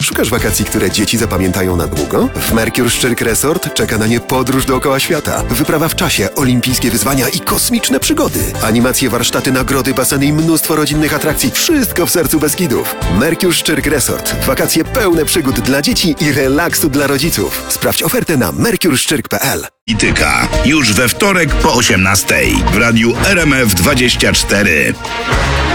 Szukasz wakacji, które dzieci zapamiętają na długo? W Mercure Szczyrk Resort czeka na nie podróż dookoła świata, wyprawa w czasie, olimpijskie wyzwania i kosmiczne przygody. Animacje, warsztaty, nagrody, baseny i mnóstwo rodzinnych atrakcji. Wszystko w sercu Beskidów. Mercure Szczyrk Resort. Wakacje pełne przygód dla dzieci i relaksu dla rodziców. Sprawdź ofertę na mercureszczyrk.pl. Polityka. Już we wtorek po 18:00 w radiu RMF24.